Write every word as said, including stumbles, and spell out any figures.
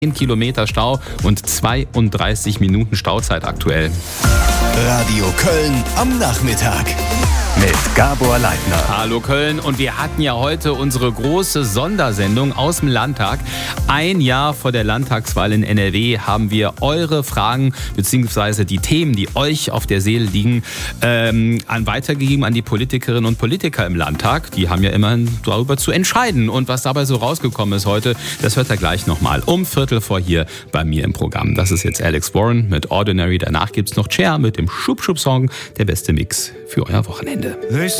zehn Kilometer Stau und zweiunddreißig Minuten Stauzeit aktuell. Radio Köln am Nachmittag mit Gabor Leitner. Hallo Köln, und wir hatten ja heute unsere große Sondersendung aus dem Landtag. Ein Jahr vor der Landtagswahl in N R W haben wir eure Fragen bzw. die Themen, die euch auf der Seele liegen, ähm, an weitergegeben an die Politikerinnen und Politiker im Landtag. Die haben ja immerhin darüber zu entscheiden. Und was dabei so rausgekommen ist heute, das hört ihr gleich nochmal um Viertel vor hier bei mir im Programm. Das ist jetzt Alex Warren mit Ordinary. Danach gibt's noch Cher mit dem Schub-Schub-Song, der beste Mix für euer Wochenende.